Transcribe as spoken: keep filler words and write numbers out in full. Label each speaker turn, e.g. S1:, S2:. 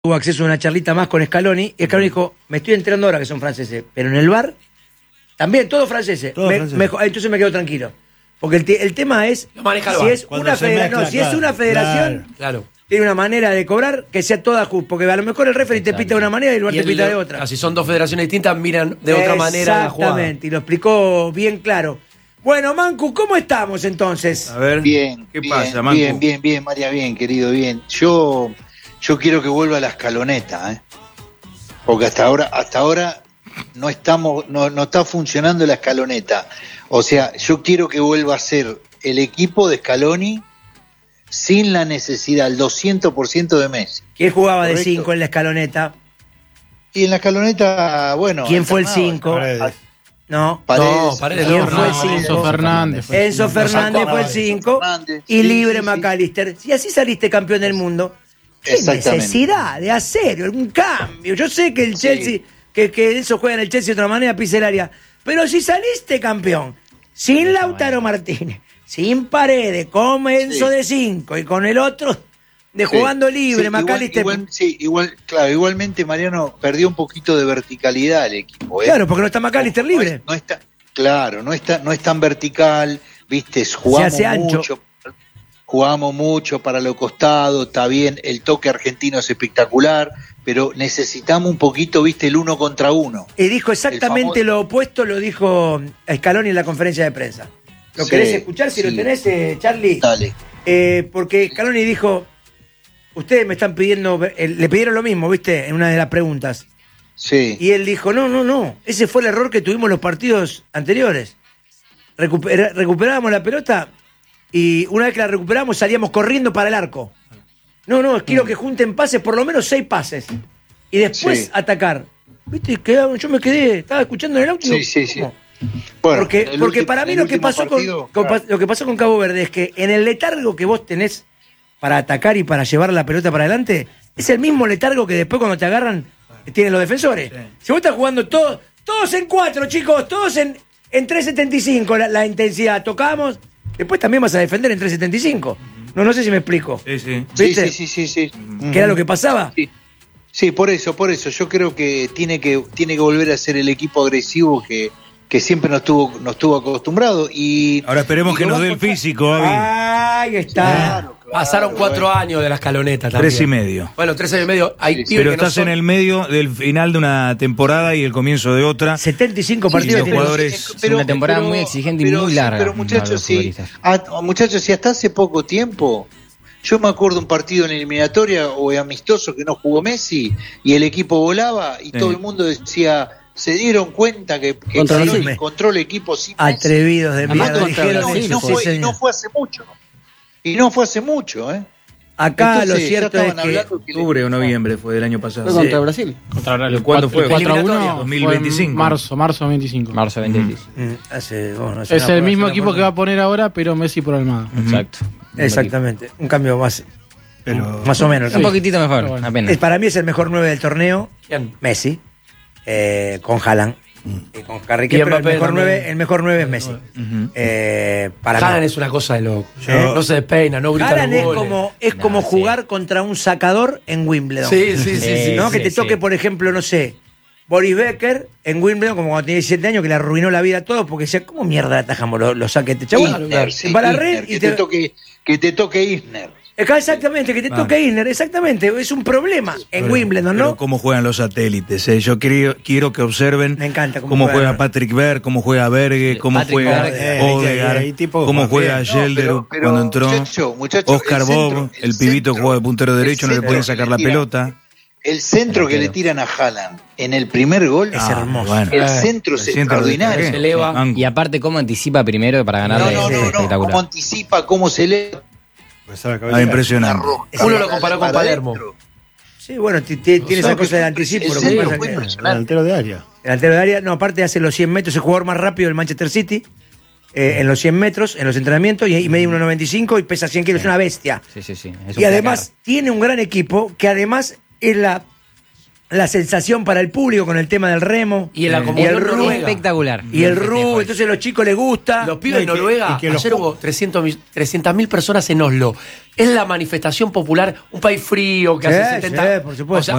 S1: tuvo acceso a una charlita más con Scaloni, y Scaloni dijo, me estoy enterando ahora que son franceses, pero en el bar, también, todos franceses.
S2: Todo
S1: me,
S2: francés.
S1: me, entonces me quedo tranquilo. Porque el, te, el tema es, si es, una, federa, mezcla, no, si claro, es una federación,
S3: claro.
S1: tiene una manera de cobrar que sea toda justa, porque a lo mejor el referee te pita de una manera y el bar te pita de otra.
S3: Si son dos federaciones distintas, miran de otra manera la jugada.
S1: Exactamente, y lo explicó bien claro. Bueno, Mancu, ¿cómo estamos entonces?
S2: A ver,
S4: bien,
S2: ¿qué
S4: bien,
S2: pasa, Mancu?
S4: Bien, bien, bien, María, bien, querido, bien. Yo, yo quiero que vuelva la escaloneta, ¿eh? Porque hasta ahora, hasta ahora no estamos, no, no está funcionando la escaloneta. O sea, yo quiero que vuelva a ser el equipo de Scaloni sin la necesidad, el doscientos por ciento de Messi.
S1: ¿Quién jugaba
S4: ¿Correcto?
S1: de cinco en la escaloneta?
S4: Y en la escaloneta, bueno.
S1: ¿Quién fue el
S4: alternaba,
S1: cinco?
S4: Paredes.
S1: No.
S4: Paredes.
S3: No, Paredes.
S1: ¿Quién
S3: No,
S1: fue el
S3: no,
S1: cinco?
S5: Enzo Fernández. fue el
S1: Enzo
S5: cinco.
S1: Fernández fue el
S4: Enzo
S1: cinco
S4: Fernández,
S1: y
S4: sí,
S1: libre
S4: sí,
S1: McAllister. Si así saliste campeón del mundo, ¿qué
S4: Exactamente.
S1: necesidad de hacer algún cambio? Yo sé que el
S4: Sí.
S1: Chelsea, que, que Enzo juega en el Chelsea de otra manera, pisa el área. Pero si saliste campeón, sin Lautaro Martínez, sin Paredes, con Enzo
S4: Sí.
S1: de cinco y con el otro de
S4: Sí.
S1: jugando libre,
S4: Sí,
S1: McAllister.
S4: Igual, igual, sí, igual, claro, igualmente Mariano perdió un poquito de verticalidad el equipo. ¿eh?
S1: Claro, porque no está McAllister
S4: No,
S1: libre.
S4: No, es- no está, claro, no está, no es tan vertical, viste, jugamos
S1: hace ancho.
S4: mucho, jugamos mucho para los costados, está bien, el toque argentino es espectacular, pero necesitamos un poquito, viste, el uno contra uno.
S1: Y dijo exactamente
S4: El
S1: lo opuesto, lo dijo Scaloni en la conferencia de prensa. ¿Lo
S4: Sí,
S1: querés escuchar? Si
S4: sí.
S1: lo tenés, eh, Charlie.
S4: Dale.
S1: Eh, porque Scaloni dijo, ustedes me están pidiendo, eh, le pidieron lo mismo, ¿viste? En una de las preguntas.
S4: Sí.
S1: Y él dijo, no, no, no, ese fue el error que tuvimos los partidos anteriores. Recuper- recuperábamos la pelota y una vez que la recuperamos salíamos corriendo para el arco. No, no, quiero que junten pases, por lo menos seis pases. Y después
S4: Sí.
S1: atacar. ¿Viste? Quedaron- yo me quedé, estaba escuchando en el auto.
S4: Sí, sí, sí.
S1: ¿cómo?
S4: Bueno,
S1: porque
S4: el
S1: porque
S4: ulti-
S1: para mí
S4: el
S1: lo que
S4: último
S1: pasó
S4: partido,
S1: con, con
S4: claro.
S1: pa- lo que pasó con Cabo Verde es que en el letargo que vos tenés para atacar y para llevar la pelota para adelante es el mismo letargo que después cuando te agarran tienen los defensores.
S2: Sí.
S1: Si vos estás jugando todos todos en cuatro, chicos, todos en en tres setenta y cinco la, la intensidad, tocamos, después también vas a defender en tres setenta y cinco. No no sé si me explico.
S2: Sí, sí.
S4: Sí,
S1: ¿Viste?
S4: sí, sí, sí, sí.
S1: ¿Qué era lo que pasaba?
S4: Sí. Sí, por eso, por eso. Yo creo que tiene que, tiene que volver a ser el equipo agresivo que, que siempre nos tuvo, nos tuvo acostumbrado. Y
S2: Ahora esperemos
S4: y
S2: que
S4: lo
S2: nos
S4: va
S2: dé
S4: a
S2: el
S4: encontrar.
S2: físico, Avi.
S1: Ahí está.
S4: Claro, claro,
S3: Pasaron cuatro
S4: bueno.
S3: años de la escaloneta también.
S2: Tres y medio.
S3: Bueno, tres años y medio. Hay
S4: Sí, sí.
S3: pibes
S2: Pero
S3: que no
S2: estás
S3: son-
S2: en el medio del final de una temporada y el comienzo de otra.
S1: setenta y cinco
S2: Sí,
S1: partidos
S2: los
S1: tiene.
S2: jugadores-
S6: Es una temporada muy exigente y
S4: pero-
S6: muy
S4: sí,
S6: larga
S4: Pero
S6: para
S4: muchachos,
S6: los
S4: sí,
S6: futbolistas.
S4: ah, muchachos, si hasta hace poco tiempo, yo me acuerdo un partido en eliminatoria o amistoso que no jugó Messi y el equipo volaba y
S2: Sí.
S4: todo el mundo decía, se dieron cuenta que, que
S1: Contra
S4: Scaloni
S1: Brasil.
S4: encontró el equipo sin Messi.
S1: Atrevidos de
S6: Además,
S1: mierda.
S6: contra
S1: dijeron,
S4: No, y,
S6: Brasil,
S4: no
S1: sí,
S4: fue, y
S1: señor.
S4: no fue hace mucho. Y no fue hace mucho, ¿eh?
S1: Acá
S4: Entonces,
S1: lo
S4: ya
S1: cierto es
S4: estaban
S1: que
S4: hablando que-
S2: Octubre o noviembre fue del año pasado.
S6: Fue contra Brasil.
S5: Contra Brasil.
S2: ¿Cuándo fue?
S5: cuatro a uno
S3: Eliminatoria,
S2: dos mil veinticinco.
S5: Marzo, marzo veinticinco.
S6: Marzo veintiséis.
S1: Mm, hace, bueno, hace
S5: Es
S1: una-
S5: el mismo
S1: hace una
S5: equipo que va a poner ahora, pero Messi por Almada.
S6: Exacto.
S1: Exactamente, un cambio más,
S2: Pero
S1: más o menos.
S6: Un poquitito mejor,
S5: Pero bueno.
S6: apenas.
S1: Es, para mí es el mejor nueve del torneo,
S3: ¿Quién?
S1: Messi, eh, con Haaland y con Harry
S3: Y
S1: Kane, pero el
S3: Mbappé
S1: mejor,
S3: también.
S1: nueve, el mejor nueve es Messi. Eh, para
S3: Haaland
S1: mí.
S3: es una cosa de loco.
S2: Yo-
S3: No se despeina, no grita
S1: Haaland
S3: los
S1: es
S3: goles.
S1: como, es
S6: No,
S1: como
S6: sí.
S1: jugar contra un sacador en Wimbledon.
S3: Sí, sí, sí, sí.
S6: Sí,
S1: ¿No? que te
S6: sí,
S1: toque,
S6: sí.
S1: por ejemplo, no sé, Boris Becker en Wimbledon, como cuando tenía diecisiete años, que le arruinó la vida a todos, porque decía, ¿cómo mierda atajamos los, los saques? Te chabón,
S4: Isner, sí,
S1: para la
S4: Isner,
S1: red y
S4: que
S1: te,
S4: te toque, que te toque Isner.
S1: Acá exactamente, que te
S2: Ah.
S1: toque Isner, exactamente, es un problema en
S2: Pero-
S1: Wimbledon,
S2: pero
S1: ¿no?
S2: cómo juegan los satélites. eh. Yo quiero, quiero que observen
S1: Me encanta cómo
S2: cómo,
S1: juega.
S2: juega Patrick Berg, cómo juega Berge, cómo
S6: Patrick
S2: juega
S6: Berg,
S1: eh,
S2: Odegaard,
S1: hay- hay tipo
S2: cómo
S1: juega
S2: juega
S1: bien.
S4: No,
S2: Gelder
S4: pero- pero,
S2: cuando entró.
S4: muchacho, muchacho,
S2: Oscar
S4: el
S2: Bob,
S4: centro-
S2: el,
S4: el
S2: pibito
S4: centro-
S2: que juega de puntero derecho,
S4: el
S2: no le
S4: centro
S2: pueden
S4: que
S2: sacar
S4: le
S2: la
S4: tiran-
S2: pelota.
S4: El centro que le
S6: Delantero.
S4: tiran a Haaland en el primer gol
S1: Es hermoso.
S2: bueno.
S4: El
S2: Eh,
S4: centro es
S2: el centro de
S4: extraordinario.
S2: Terré.
S3: Se eleva.
S2: Banco.
S6: Y aparte, cómo anticipa primero para
S4: No,
S6: ganarle
S4: no,
S6: es
S4: no, no,
S6: espectacular.
S4: cómo anticipa, cómo se lee.
S2: Ah, impresionante.
S3: Uno lo comparó con Palermo.
S1: Sí, bueno, t- t- tiene esa
S4: sea,
S1: cosa del
S4: el
S1: anticipo. Lo que
S4: centro
S1: pasa
S4: fue
S1: que-
S4: impresionante.
S7: Delantero de área.
S1: el delantero de área, no, aparte hace los cien metros, el jugador más rápido del Manchester City, eh, en los cien metros, en los entrenamientos, y, y mide uno noventa y cinco y pesa cien kilos, es una bestia.
S6: Sí, sí, sí. Es un
S1: Y además
S6: placar.
S1: tiene un gran equipo que además es la la sensación para el público con el tema del remo.
S3: Y en la
S6: Eh,
S3: comunión
S1: y el
S3: noruega.
S6: Espectacular.
S1: Y el
S6: Festejo
S1: rugby,
S6: ese.
S1: entonces a los chicos les gusta.
S3: Los pibes
S7: No, y
S3: en
S7: que-
S3: Noruega,
S7: y que los
S3: ayer
S7: ju-
S3: hubo trescientas mil personas en Oslo. Es la manifestación popular, un país frío que
S1: Sí,
S3: hace setenta.
S1: sí, por supuesto.
S3: O sea,